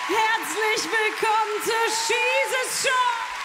Herzlich willkommen zur Jesus Show.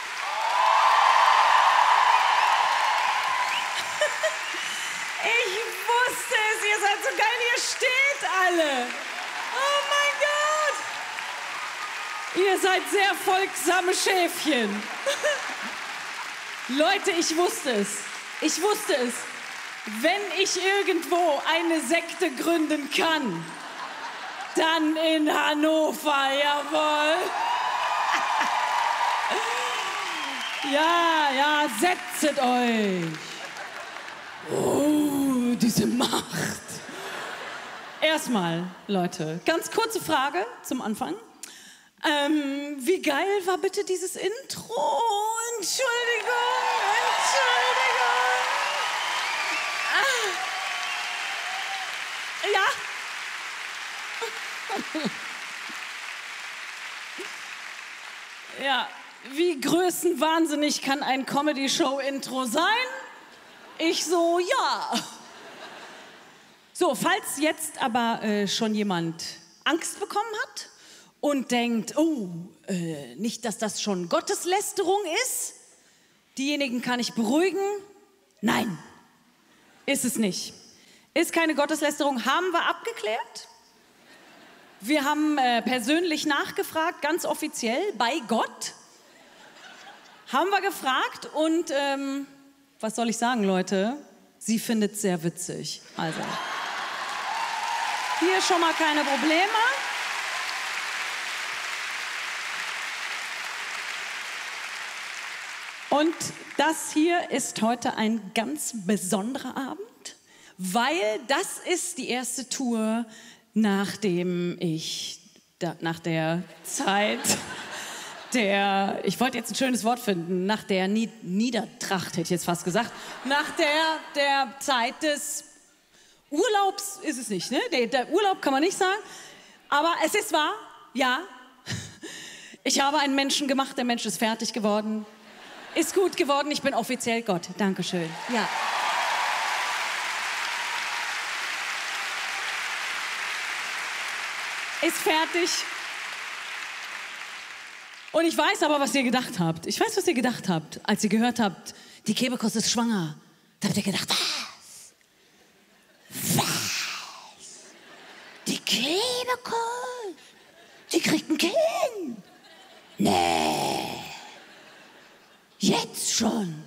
Ich wusste es, ihr seid so geil, ihr steht alle. Oh mein Gott. Ihr seid sehr folgsame Schäfchen. Leute, ich wusste es. Ich wusste es. Wenn ich irgendwo eine Sekte gründen kann, dann in Hannover, jawohl. Ja, setzet euch. Oh, diese Macht. Erstmal, Leute, ganz kurze Frage zum Anfang. Wie geil war bitte dieses Intro? Entschuldigung. Ja. Ja, wie größenwahnsinnig kann ein Comedy-Show-Intro sein? Ich so, ja. So, falls jetzt aber schon jemand Angst bekommen hat und denkt, oh, nicht, dass das schon Gotteslästerung ist, diejenigen kann ich beruhigen. Nein, ist es nicht. Ist keine Gotteslästerung, haben wir abgeklärt. Wir haben persönlich nachgefragt, ganz offiziell, bei Gott. Haben wir gefragt und was soll ich sagen, Leute? Sie findet es sehr witzig. Also, hier schon mal keine Probleme. Und das hier ist heute ein ganz besonderer Abend, weil das ist die erste Tour, nachdem ich nach der Zeit ich wollte jetzt ein schönes Wort finden, nach der Niedertracht, hätte ich jetzt fast gesagt, nach der Zeit des Urlaubs ist es nicht, ne? Der Urlaub kann man nicht sagen, aber es ist wahr, ja. Ich habe einen Menschen gemacht, der Mensch ist fertig geworden, ist gut geworden, ich bin offiziell Gott. Dankeschön, ja. Ist fertig. Und ich weiß aber, was ihr gedacht habt. Ich weiß, was ihr gedacht habt, als ihr gehört habt, die Kebekus ist schwanger. Da habt ihr gedacht, was? Was? Die Kebekus? Die kriegt ein Kind? Nee. Jetzt schon?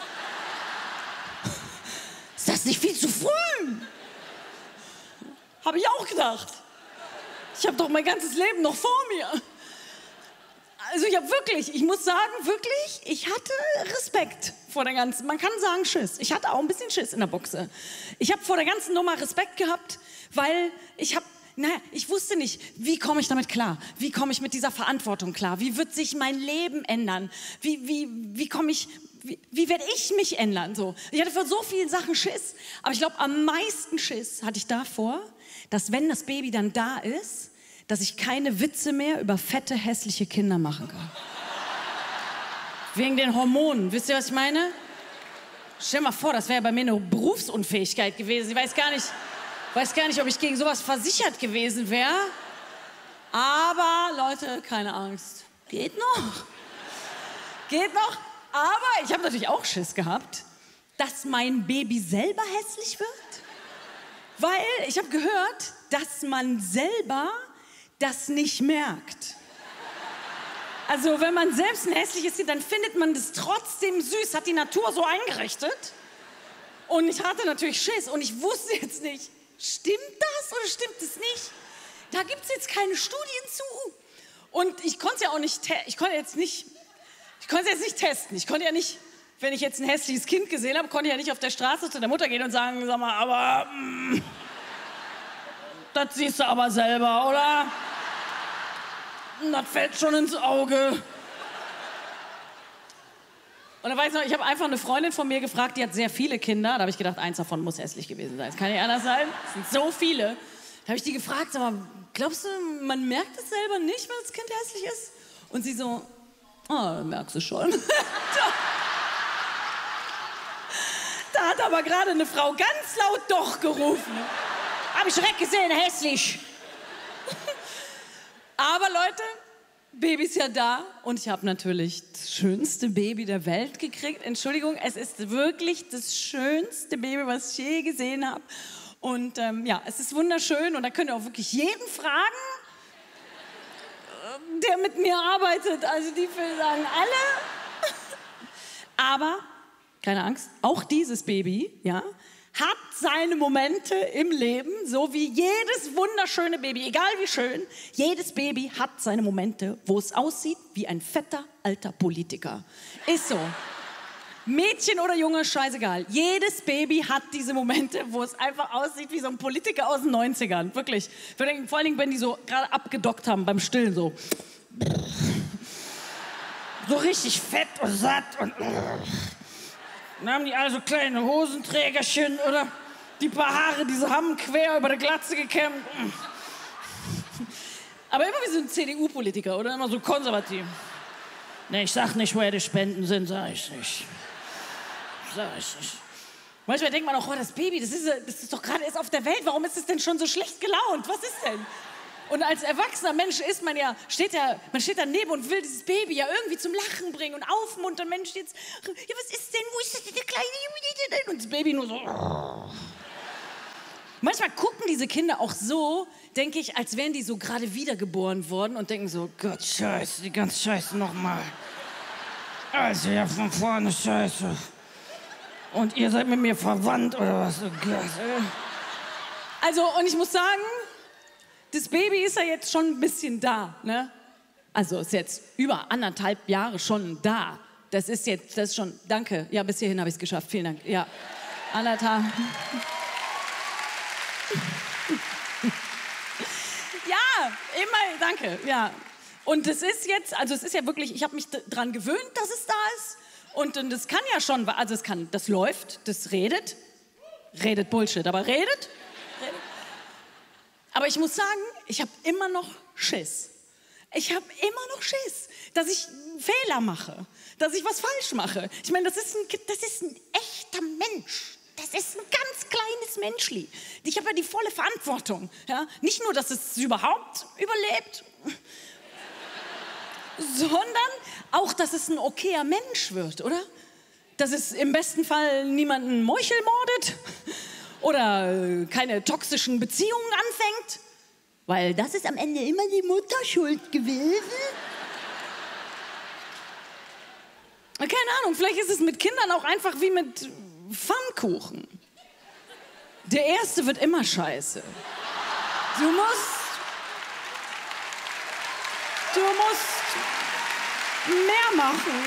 Ist das nicht viel zu früh? Habe ich auch gedacht. Ich habe doch mein ganzes Leben noch vor mir. Also ich muss sagen, wirklich, ich hatte Respekt vor der ganzen, man kann sagen Schiss. Ich hatte auch ein bisschen Schiss in der Buchse. Ich habe vor der ganzen Nummer Respekt gehabt, weil ich wusste nicht, wie komme ich damit klar? Wie komme ich mit dieser Verantwortung klar? Wie wird sich mein Leben ändern? Wie werde ich mich ändern? So. Ich hatte vor so vielen Sachen Schiss, aber ich glaube, am meisten Schiss hatte ich davor, dass wenn das Baby dann da ist, dass ich keine Witze mehr über fette, hässliche Kinder machen kann. Wegen den Hormonen. Wisst ihr, was ich meine? Stell mal vor, das wäre bei mir eine Berufsunfähigkeit gewesen. Ich weiß gar nicht, ob ich gegen sowas versichert gewesen wäre. Aber, Leute, keine Angst. Geht noch. Geht noch. Aber ich habe natürlich auch Schiss gehabt, dass mein Baby selber hässlich wird. Weil ich habe gehört, dass man selber das nicht merkt. Also wenn man selbst ein hässliches Kind, dann findet man das trotzdem süß, hat die Natur so eingerichtet. Und ich hatte natürlich Schiss und ich wusste jetzt nicht, stimmt das oder stimmt es nicht? Da gibt es jetzt keine Studien zu. Und ich konnte ja auch nicht, ich konnte jetzt nicht testen. Ich konnte ja nicht, wenn ich jetzt ein hässliches Kind gesehen habe, konnte ich ja nicht auf der Straße zu der Mutter gehen und sagen, sag mal, aber das siehst du aber selber, oder? Das fällt schon ins Auge. Und dann weiß ich noch, ich habe einfach eine Freundin von mir gefragt, die hat sehr viele Kinder. Da habe ich gedacht, eins davon muss hässlich gewesen sein. Das kann nicht anders sein. Es sind so viele. Da habe ich die gefragt, sag mal, glaubst du, man merkt es selber nicht, wenn das Kind hässlich ist? Und sie so, merkst du schon. Da hat aber gerade eine Frau ganz laut doch gerufen. Hab ich direkt gesehen, hässlich. Aber Leute, Baby ist ja da und ich habe natürlich das schönste Baby der Welt gekriegt. Entschuldigung, es ist wirklich das schönste Baby, was ich je gesehen habe. Und ja, es ist wunderschön und da könnt ihr auch wirklich jeden fragen, der mit mir arbeitet. Also die sagen alle. Aber, keine Angst, auch dieses Baby, ja, hat seine Momente im Leben, so wie jedes wunderschöne Baby, egal wie schön, jedes Baby hat seine Momente, wo es aussieht wie ein fetter alter Politiker. Ist so. Mädchen oder Junge, scheißegal. Jedes Baby hat diese Momente, wo es einfach aussieht wie so ein Politiker aus den 90ern. Wirklich. Vor allen Dingen, wenn die so gerade abgedockt haben beim Stillen, so. So richtig fett und satt und... Dann haben die also kleine Hosenträgerchen oder die paar Haare, die sie haben, quer über der Glatze gekämmt. Aber immer wie so ein CDU-Politiker oder immer so konservativ. Nee, ich sag nicht, woher die Spenden sind, sag ich nicht. Sag ich nicht. Manchmal denkt man auch, oh, das Baby, das ist doch gerade erst auf der Welt. Warum ist es denn schon so schlecht gelaunt? Was ist denn? Und als erwachsener Mensch ist man ja, man steht daneben und will dieses Baby ja irgendwie zum Lachen bringen und aufmuntern. Mensch, jetzt, ja, was ist denn, wo ist das, der kleine Junge? Und das Baby nur so. Oh. Manchmal gucken diese Kinder auch so, denke ich, als wären die so gerade wiedergeboren worden und denken so, Gott, scheiße, die ganze Scheiße nochmal. Also ja, von vorne Scheiße. Und ihr seid mit mir verwandt oder was? Oh Gott, ey. Also, und ich muss sagen, das Baby ist ja jetzt schon ein bisschen da, ne? Also ist jetzt über 1,5 Jahre schon da. Das ist schon, danke. Ja, bis hierhin habe ich es geschafft. Vielen Dank. Ja, 1,5. Ja, immer, danke. Ja. Und es ist jetzt, also es ist ja wirklich, ich habe mich dran gewöhnt, dass es da ist. Und das kann ja schon, also das läuft, das redet Bullshit, aber redet. Aber ich muss sagen, ich habe immer noch Schiss. Ich habe immer noch Schiss, dass ich Fehler mache, dass ich was falsch mache. Ich meine, das ist ein echter Mensch. Das ist ein ganz kleines Menschli. Ich habe ja die volle Verantwortung. Ja? Nicht nur, dass es überhaupt überlebt, sondern auch, dass es ein okayer Mensch wird, oder? Dass es im besten Fall niemanden Meuchel mordet oder keine toxischen Beziehungen anfängt, weil das ist am Ende immer die Mutter schuld gewesen. Keine Ahnung, vielleicht ist es mit Kindern auch einfach wie mit Pfannkuchen. Der erste wird immer scheiße. Du musst mehr machen.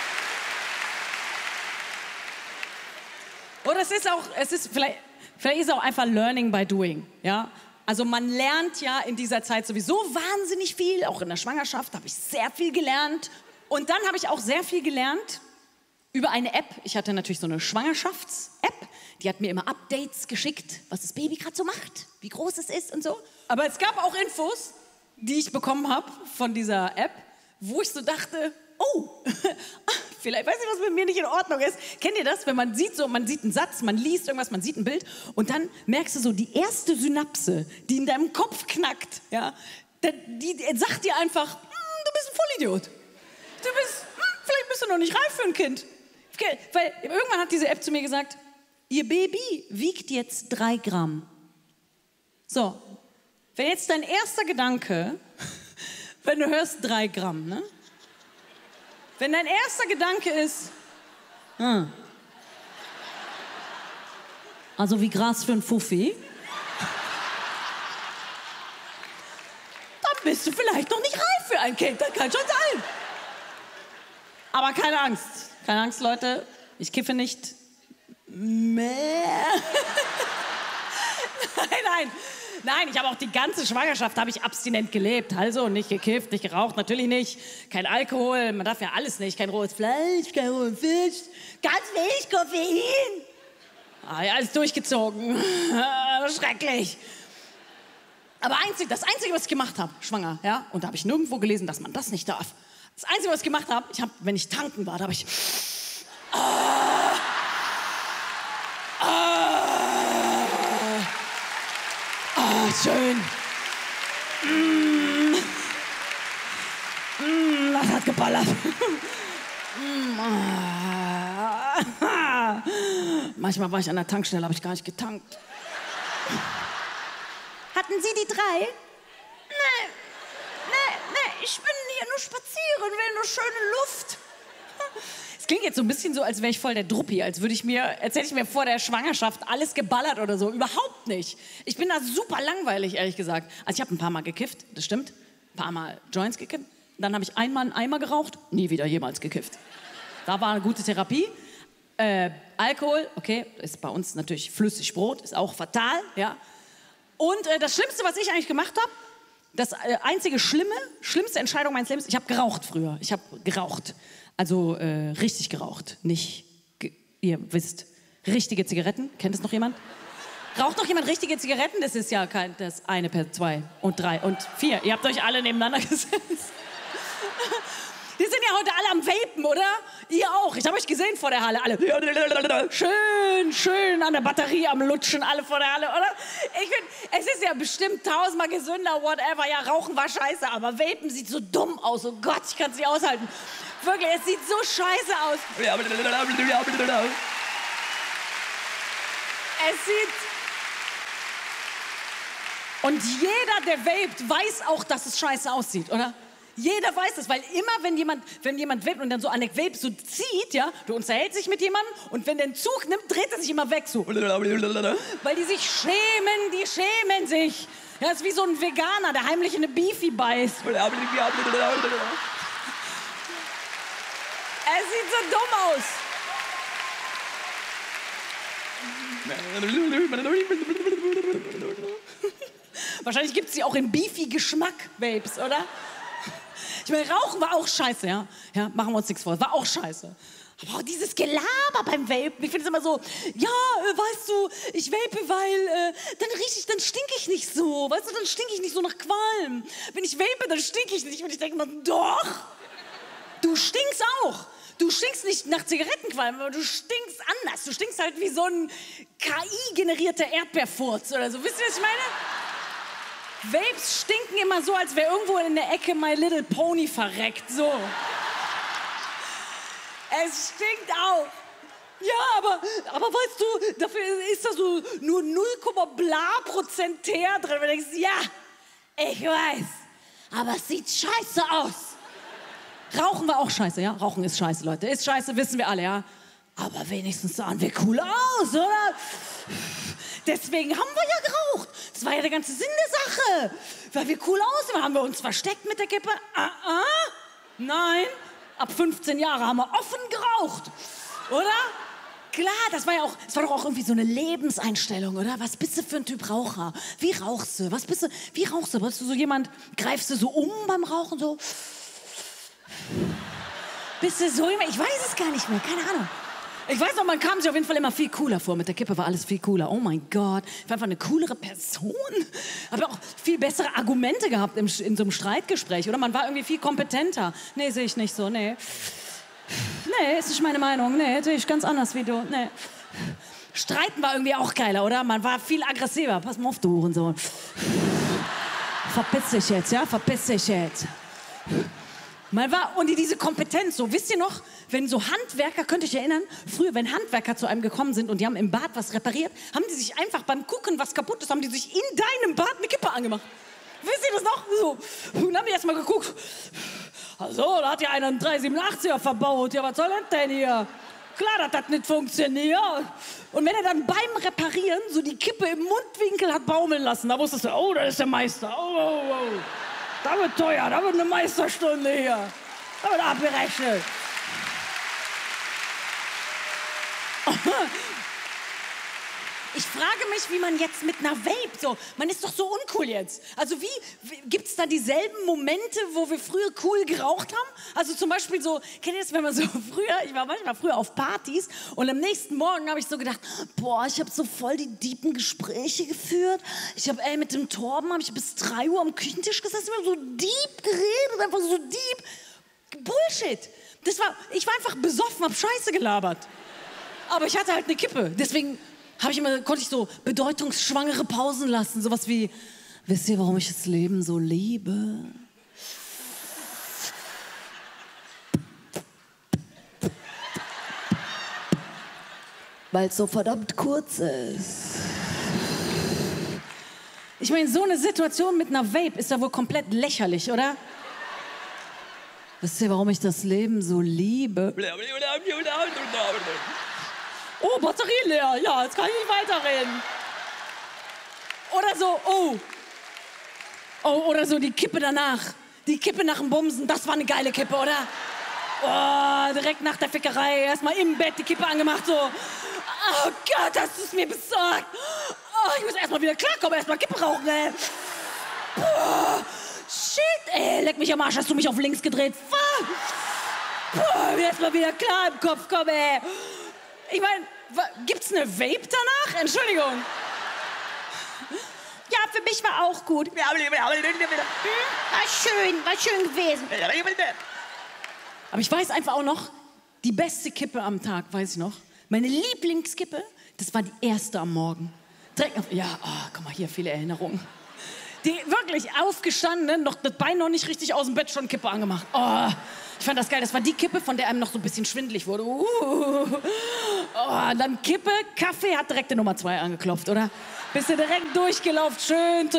Oder vielleicht ist es auch einfach Learning by doing, ja? Also man lernt ja in dieser Zeit sowieso wahnsinnig viel, auch in der Schwangerschaft habe ich sehr viel gelernt. Und dann habe ich auch sehr viel gelernt über eine App. Ich hatte natürlich so eine Schwangerschafts-App, die hat mir immer Updates geschickt, was das Baby gerade so macht, wie groß es ist und so. Aber es gab auch Infos, die ich bekommen habe von dieser App, wo ich so dachte, oh, vielleicht weiß ich, was mit mir nicht in Ordnung ist. Kennt ihr das, wenn man sieht einen Satz, man liest irgendwas, man sieht ein Bild und dann merkst du so, die erste Synapse, die in deinem Kopf knackt, ja, die sagt dir einfach, du bist ein Vollidiot. Vielleicht bist du noch nicht reif für ein Kind. Weil irgendwann hat diese App zu mir gesagt, ihr Baby wiegt jetzt 3 Gramm. So, wenn jetzt dein erster Gedanke, wenn du hörst 3 Gramm, ne? Wenn dein erster Gedanke ist, also wie Gras für ein Fuffi, dann bist du vielleicht noch nicht reif für ein Kind, das kann schon sein. Aber keine Angst, Leute, ich kiffe nicht mehr. Nein, ich habe auch die ganze Schwangerschaft habe ich abstinent gelebt. Also nicht gekifft, nicht geraucht, natürlich nicht. Kein Alkohol, man darf ja alles nicht. Kein rohes Fleisch, kein roher Fisch, ganz wenig Koffein. Ja, alles durchgezogen. Schrecklich. Aber das Einzige, was ich gemacht habe, schwanger, ja, und da habe ich nirgendwo gelesen, dass man das nicht darf. Das Einzige, was ich gemacht habe, wenn ich tanken war, da habe ich... schön. hat geballert. Manchmal war ich an der Tankstelle, habe ich gar nicht getankt. Hatten Sie die 3? Nee, ich bin hier nur spazieren, will nur schöne Luft. Es klingt jetzt so ein bisschen so, als wäre ich voll der Druppi, als hätte ich mir vor der Schwangerschaft alles geballert oder so. Überhaupt nicht. Ich bin da super langweilig, ehrlich gesagt. Also ich habe ein paar Mal gekifft, das stimmt. Ein paar Mal Joints gekifft. Dann habe ich einmal einen Eimer geraucht, nie wieder jemals gekifft. Da war eine gute Therapie. Alkohol, okay, ist bei uns natürlich flüssig Brot, ist auch fatal, ja. Und das Schlimmste, was ich eigentlich gemacht habe, das einzige schlimmste Entscheidung meines Lebens, ich habe geraucht früher. Ich habe geraucht. Also richtig geraucht. Nicht, ihr wisst, richtige Zigaretten. Kennt es noch jemand? Raucht noch jemand richtige Zigaretten? Das ist ja das eine per 2 und 3 und 4. Ihr habt euch alle nebeneinander gesetzt. Die sind ja heute alle am Vapen, oder? Ihr auch. Ich habe euch gesehen vor der Halle. Alle schön an der Batterie am Lutschen, alle vor der Halle, oder? Ich finde, es ist ja bestimmt 1000-mal gesünder, whatever. Ja, Rauchen war scheiße, aber Vapen sieht so dumm aus. Oh Gott, ich kann es nicht aushalten. Wirklich, es sieht so scheiße aus. Es sieht... Und jeder, der vapet, weiß auch, dass es scheiße aussieht, oder? Jeder weiß das, weil immer, wenn jemand vapet und dann so an der Vape so zieht, ja, du unterhältst dich mit jemandem und wenn der einen Zug nimmt, dreht er sich immer weg, so. Weil die sich schämen sich. Ja, das ist wie so ein Veganer, der heimlich in eine Beefy beißt. Es sieht so dumm aus. Wahrscheinlich gibt es die auch in Beefy-Geschmack, Vapes, oder? Ich meine, Rauchen war auch scheiße, ja? Ja, machen wir uns nichts vor, war auch scheiße. Aber auch dieses Gelaber beim Vapen, ich finde es immer so, ja, weißt du, ich vape, weil dann stinke ich nicht so, weißt du, dann stinke ich nicht so nach Qualm. Wenn ich vape, dann stinke ich nicht. Und ich denke mir, doch, du stinkst auch. Du stinkst nicht nach Zigarettenqualm, aber du stinkst anders. Du stinkst halt wie so ein KI-generierter Erdbeerfurz oder so. Wisst ihr, was ich meine? Vapes stinken immer so, als wäre irgendwo in der Ecke My Little Pony verreckt. So. Es stinkt auch. Ja, aber weißt du, dafür ist da so nur 0,bla% Teer drin. Und du denkst, ja, ich weiß, aber es sieht scheiße aus. Rauchen war auch scheiße, ja? Rauchen ist scheiße, Leute. Ist scheiße, wissen wir alle, ja? Aber wenigstens sahen wir cool aus, oder? Deswegen haben wir ja geraucht. Das war ja der ganze Sinn der Sache. Weil wir cool aussehen. Haben wir uns versteckt mit der Kippe? Nein. Ab 15 Jahren haben wir offen geraucht. Oder? Klar, das war doch auch irgendwie so eine Lebenseinstellung, oder? Was bist du für ein Typ Raucher? Wie rauchst du? Wie rauchst du? Bist du so jemand, greifst du so um beim Rauchen so? Bist du so jemand? Ich weiß es gar nicht mehr, keine Ahnung. Ich weiß noch, man kam sich auf jeden Fall immer viel cooler vor. Mit der Kippe war alles viel cooler. Oh mein Gott, ich war einfach eine coolere Person. Habe auch viel bessere Argumente gehabt in so einem Streitgespräch. Oder man war irgendwie viel kompetenter. Nee, sehe ich nicht so, nee. Nee, ist nicht meine Meinung. Nee, sehe ich ganz anders wie du. Nee. Streiten war irgendwie auch geiler, oder? Man war viel aggressiver. Pass mal auf, du Hurensohn. Verpiss dich jetzt, ja? Verpiss dich jetzt. Und diese Kompetenz, so, wisst ihr noch, wenn so Handwerker, könnt ihr euch erinnern, früher, wenn Handwerker zu einem gekommen sind und die haben im Bad was repariert, haben die sich einfach beim Gucken, was kaputt ist, haben die sich in deinem Bad eine Kippe angemacht. Wisst ihr das noch? So. Und dann haben die erst mal geguckt. Also, da hat ja einer einen 387er verbaut. Ja, was soll das denn hier? Klar, dass das nicht funktioniert. Und wenn er dann beim Reparieren so die Kippe im Mundwinkel hat baumeln lassen, da wusstest du, oh, das ist der Meister. Oh. Da wird teuer, da wird eine Meisterstunde hier. Da wird abgerechnet. Ich frage mich, wie man jetzt mit einer Vape so, man ist doch so uncool jetzt. Also gibt es da dieselben Momente, wo wir früher cool geraucht haben? Also zum Beispiel so, kennt ihr das, wenn man so ich war manchmal früher auf Partys und am nächsten Morgen habe ich so gedacht, boah, ich habe so voll die deepen Gespräche geführt. Ich habe, mit dem Torben habe ich bis 3 Uhr am Küchentisch gesessen, wir haben so deep geredet, einfach so deep. Bullshit. Ich war einfach besoffen, hab Scheiße gelabert. Aber ich hatte halt eine Kippe, deswegen konnte ich so bedeutungsschwangere Pausen lassen. Sowas wie, wisst ihr, warum ich das Leben so liebe? Weil es so verdammt kurz ist. Ich meine, so eine Situation mit einer Vape ist ja wohl komplett lächerlich, oder? Wisst ihr, warum ich das Leben so liebe? Oh, Batterie leer. Ja, jetzt kann ich nicht weiterreden. Oder so, oder so die Kippe danach. Die Kippe nach dem Bumsen, das war eine geile Kippe, oder? Oh, direkt nach der Fickerei, erstmal im Bett die Kippe angemacht, so. Oh Gott, das ist mir besorgt. Oh, ich muss erstmal wieder klarkommen, erstmal Kippe rauchen, ey. Boah, shit, ey, leck mich am Arsch, hast du mich auf links gedreht. Fuck. Boah, erstmal wieder klar im Kopf, komm, ey. Ich meine, gibt's eine Vape danach? Entschuldigung. Ja, für mich war auch gut. War schön gewesen. Aber ich weiß einfach auch noch, die beste Kippe am Tag, weiß ich noch. Meine Lieblingskippe, das war die erste am Morgen. Direkt auf, ja, guck mal, hier viele Erinnerungen. Die wirklich aufgestanden, noch das Bein noch nicht richtig aus dem Bett, schon Kippe angemacht. Oh, ich fand das geil. Das war die Kippe, von der einem noch so ein bisschen schwindelig wurde. Dann Kippe, Kaffee, hat direkt die Nummer 2 angeklopft, oder? Bist du direkt durchgelaufen, schön